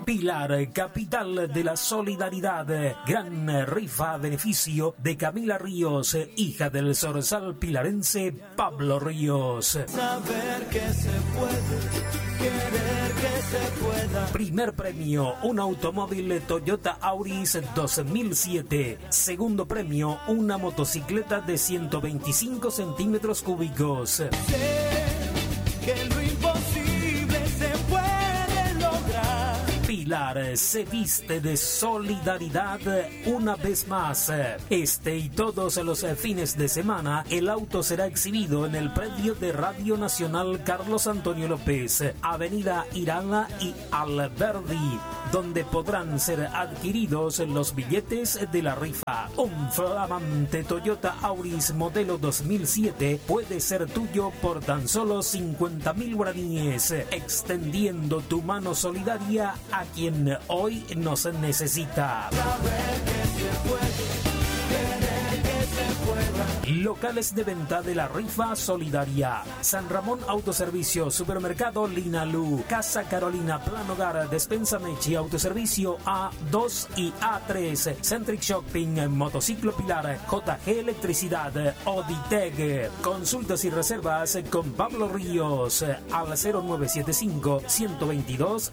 Pilar, capital de la solidaridad. Gran rifa a beneficio de Camila Ríos, hija del zorzal pilarense Pablo Ríos. Saber que se puede, querer que se pueda. Primer premio, un automóvil Toyota Auris 2007. Segundo premio, una motocicleta de 125 centímetros cúbicos. Sé que lo imposible se puede lograr. Pilar se viste de solidaridad una vez más. Este y todos los fines de semana, el auto será exhibido en el predio de Radio Nacional Carlos Antonio López, Avenida Irala y Alberdi, donde podrán ser adquiridos los billetes de la rifa. Un flamante Toyota Auris modelo 2007 puede ser tuyo por tan solo 50.000 guaraníes, extendiendo tu mano solidaria a quien hoy nos necesita. Saber que se puede, querer que se pueda. Locales de venta de la rifa solidaria: San Ramón Autoservicio, Supermercado Linalu, Casa Carolina, Plan Hogar, Despensa Mechi, Autoservicio A2 y A3, Centric Shopping, Motociclo Pilar, JG Electricidad, Oditeg. Consultas y reservas con Pablo Ríos al 0975 122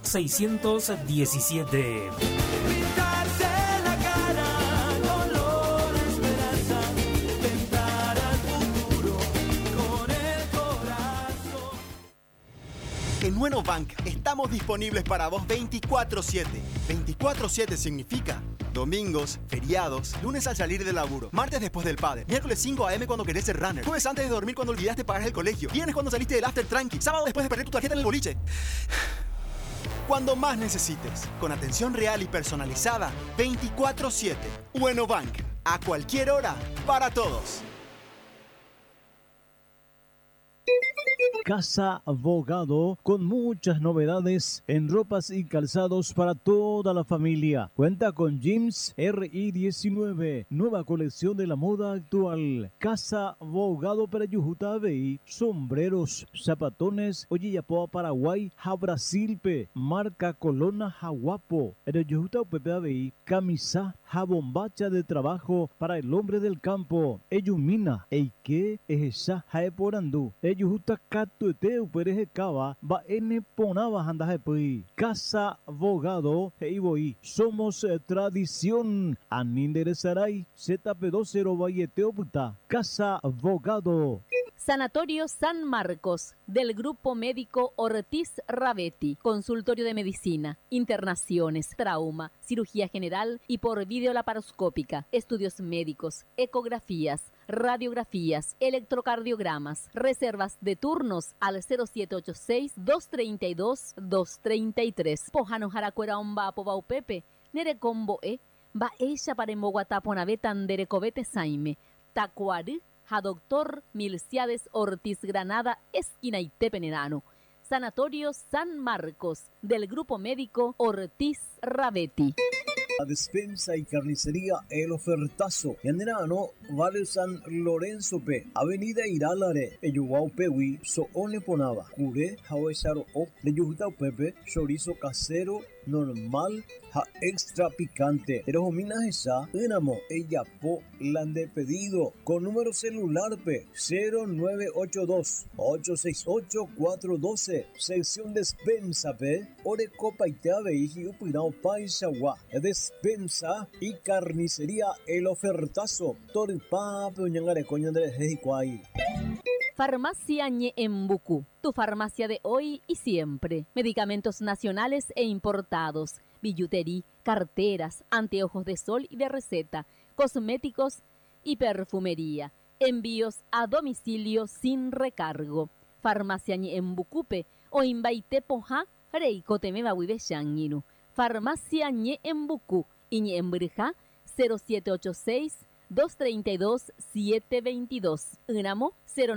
617. Pintarse la cara, color esperanza, tentar al futuro con el corazón. En Nueno Bank estamos disponibles para vos 24/7. 24/7 significa domingos, feriados, lunes al salir del laburo, martes después del padre, miércoles 5 a.m. cuando querés ser runner, jueves antes de dormir cuando olvidaste pagar el colegio, viernes cuando saliste del after tranqui, sábado después de perder tu tarjeta en el boliche. Cuando más necesites, con atención real y personalizada, 24/7. Nueno Bank, a cualquier hora, para todos. Casa Abogado, con muchas novedades en ropas y calzados para toda la familia. Cuenta con jeans RI19, nueva colección de la moda actual. Casa Abogado para Yujutabe, sombreros, zapatones, Oyillapoa Paraguay, Brasilpe, marca Colona Jaguapo. En el Yujutabe, camisa, jabombacha de trabajo para el hombre del campo. Eyumina, Eike, Ejesa, Jaeporandú. Eyujuta Catueteu, Perejecaba, Baene Ponaba, Andajepui. Casa Abogado, Heiboí. Somos tradición. Aninderezaray, ZP20 Valleteoputa. Casa Abogado. Sanatorio San Marcos, del Grupo Médico Ortiz Ravetti, consultorio de medicina, internaciones, trauma, cirugía general y por videolaparoscópica, estudios médicos, ecografías, radiografías, electrocardiogramas, reservas de turnos al 0786-232-233. Pojano Jaracuera Omba Povaupepe, Nerecombo va ella para Moguataponaveta Derecovete Saime, Tacuari, a Doctor Milciades Ortiz Granada, esquina Itepenenano. Sanatorio San Marcos, del Grupo Médico Ortiz Ravetti. La despensa y carnicería El Ofertazo. Yanderano, Barrio San Lorenzo P. Avenida Irálare, Eyuguau Pewi, Soone Ponaba. Cure, Jauesaro O, de Yujutau Pepe, chorizo casero, normal, extra picante. Pero hominas esa, Enamo, ella po, lande pedido. Con número celular P, 0982-868-412. Sección despensa P, Ore Copa Iteave y Upirao Paisagua. Despensa y carnicería El Ofertazo. Toripa, Peñangare, coño de Jejicuay. Farmacia Ñeembucú, tu farmacia de hoy y siempre. Medicamentos nacionales e importados, billutería, carteras, anteojos de sol y de receta, cosméticos y perfumería. Envíos a domicilio sin recargo. Farmacia Ñeembucupe o Imbaite Poja, Reiko Temeba Huiveshangiru. Farmacia Ñeembucú y Ñeembrija 0786 232-722. Unamo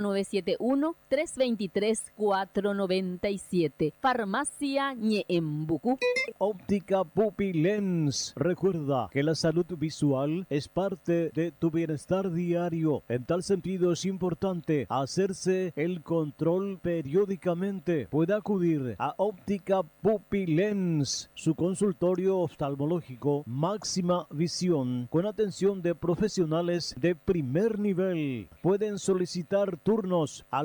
0971-323-497. Farmacia Ñeembucú. Óptica Pupilens. Recuerda que la salud visual es parte de tu bienestar diario. En tal sentido es importante hacerse el control periódicamente. Puede acudir a Óptica Pupilens, su consultorio oftalmológico Máxima Visión, con atención de profesionales de primer nivel. Pueden solicitar turnos al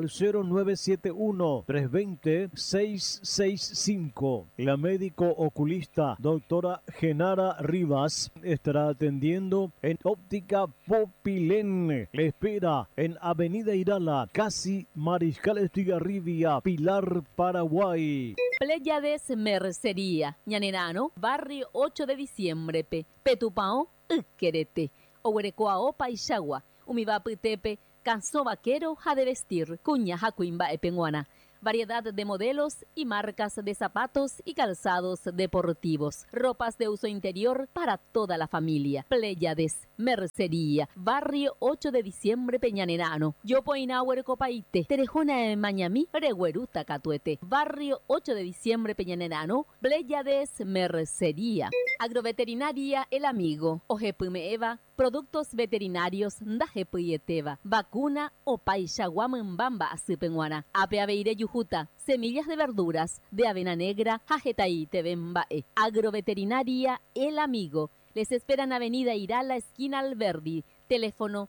0971-320-665. La médico oculista doctora Genara Rivas estará atendiendo en Óptica Popilén. Le espera en Avenida Irala, casi Mariscal Estigarribia, Pilar, Paraguay. Pléyades Mercería, Ñanerano, barrio 8 de diciembre, Petupao, Uquerete, Ohuerecoao, Paixagua, Umibapitepe, Canso Vaquero, ja de vestir, Cuña, Jacuimba, Epenguana. Variedad de modelos y marcas de zapatos y calzados deportivos. Ropas de uso interior para toda la familia. Pléyades, Mercería, barrio 8 de diciembre, Peñanerano. Yopoina, Huercopaite, Terejona, Mañamí, Regueruta, Catuete. Barrio 8 de diciembre, Peñanerano. Pléyades, Mercería. Agroveterinaria El Amigo. Ojepume Eva. Productos veterinarios Ndajepuyeteva. Vacuna o Paixaguamambamba, Asipenguana. Apeaveire Yujuta. Semillas de verduras de avena negra, Jajetaite Bembae. Agroveterinaria El Amigo. Les esperan Avenida Irala, esquina Alberdi. Teléfono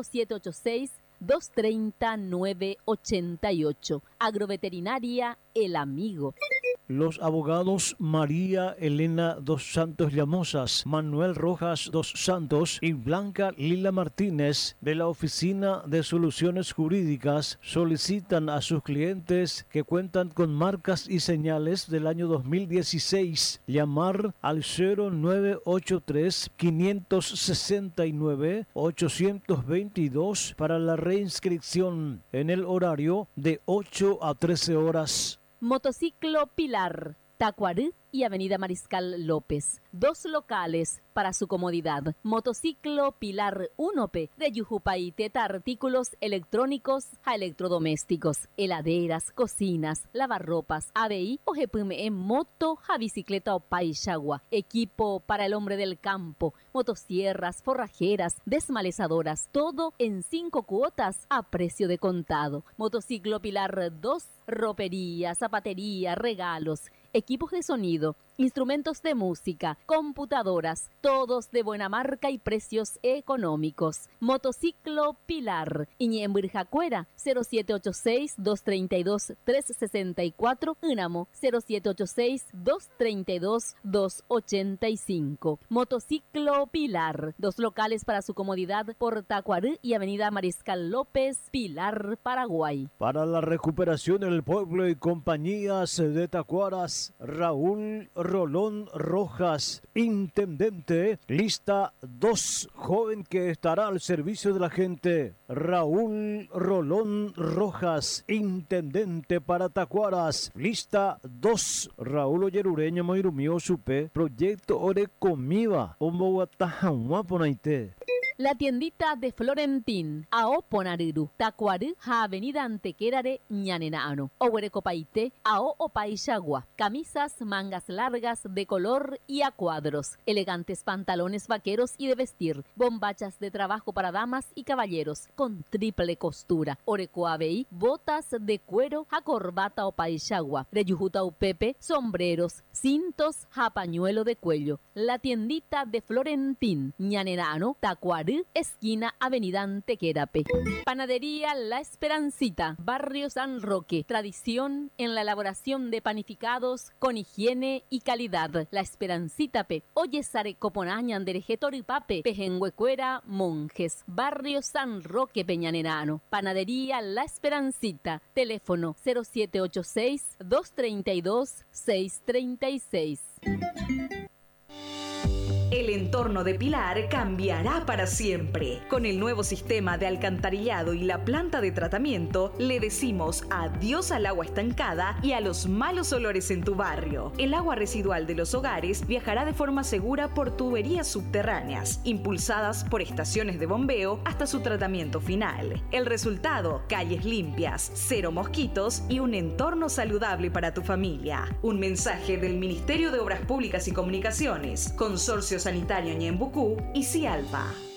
0786-230-988. Agroveterinaria El Amigo. Los abogados María Elena dos Santos Llamosas, Manuel Rojas dos Santos y Blanca Lila Martínez de la Oficina de Soluciones Jurídicas solicitan a sus clientes que cuentan con marcas y señales del año 2016 llamar al 0983-569-822 para la reinscripción en el horario de 8 a 13 horas. Motociclo Pilar, Tacuarí y Avenida Mariscal López. 2 locales para su comodidad. Motociclo Pilar 1P de Yujupaiteta, artículos electrónicos a electrodomésticos, heladeras, cocinas, lavarropas, ABI o GPM en moto, a bicicleta o paixagua. Equipo para el hombre del campo, motosierras, forrajeras, desmalezadoras, todo en 5 cuotas a precio de contado. Motociclo Pilar 2, ropería, zapatería, regalos, equipos de sonido, instrumentos de música, computadoras, todos de buena marca y precios económicos. Motociclo Pilar, Iñembirjacuera, 0786-232-364, Unamo, 0786-232-285. Motociclo Pilar, 2 locales para su comodidad por Tacuarí y Avenida Mariscal López, Pilar, Paraguay. Para la recuperación del pueblo y compañías de Tacuaras, Raúl Rolón Rojas, intendente, lista 2, joven que estará al servicio de la gente. Raúl Rolón Rojas, intendente para Tacuaras, lista 2. Raúl Oyerureño Moirumio Supe, proyecto Ore Comiva, Omoguatahamua Ponaite. La tiendita de Florentín, Ao Ponariru, Tacuarí, Avenida Antequerare, Ñanerano, Ohuerecopaite, Ao Opaixagua, camisas, mangas largas de color y a cuadros, elegantes pantalones vaqueros y de vestir, bombachas de trabajo para damas y caballeros, con triple costura, Orecoabei, botas de cuero, a corbata o paixagua, Reyujuta Upepe, sombreros, cintos, a pañuelo de cuello. La tiendita de Florentín, Ñanerano, Tacuarí, esquina Avenida Antequerape. Panadería La Esperancita, Barrio San Roque. Tradición en la elaboración de panificados con higiene y calidad. La Esperancita Pe. Oyesare Coponañan Derejetoripape. Pejenhuecuera Monjes. Barrio San Roque, Peñanerano. Panadería La Esperancita. Teléfono 0786-232-636. El entorno de Pilar cambiará para siempre. Con el nuevo sistema de alcantarillado y la planta de tratamiento, le decimos adiós al agua estancada y a los malos olores en tu barrio. El agua residual de los hogares viajará de forma segura por tuberías subterráneas, impulsadas por estaciones de bombeo hasta su tratamiento final. El resultado: calles limpias, cero mosquitos y un entorno saludable para tu familia. Un mensaje del Ministerio de Obras Públicas y Comunicaciones, Consorcio Sanitario Ñembucú y Cialpa.